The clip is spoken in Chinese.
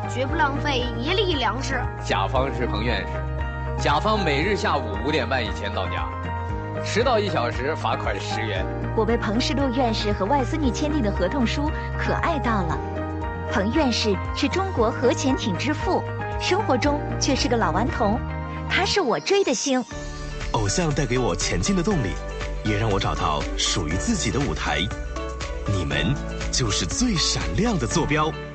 绝不浪费一粒粮食。 甲方是彭院士，甲方每日下午5点半以前到家，迟到1小时罚款10元。 我为彭世禄院士和外孙女签订的合同书可爱到了。彭院士是中国核潜艇之父，生活中却是个老顽童，他是我追的星。 偶像带给我前进的动力，也让我找到属于自己的舞台。你们就是最闪亮的坐标。